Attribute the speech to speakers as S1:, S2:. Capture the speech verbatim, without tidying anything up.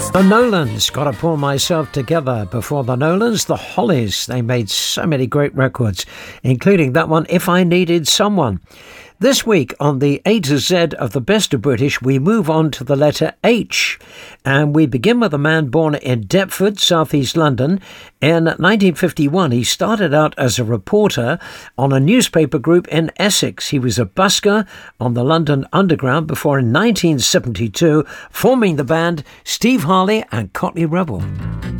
S1: The Nolans, Gotta Pull Myself Together. Before the Nolans, the Hollies. They made so many great records, including that one, If I Needed Someone. This week on the A to Z of the Best of British, we move on to the letter H. And we begin with a man born in Deptford, southeast London. In nineteen fifty-one, he started out as a reporter on a newspaper group in Essex. He was a busker on the London Underground before in nineteen seventy-two forming the band Steve Harley and Cotley Rebel.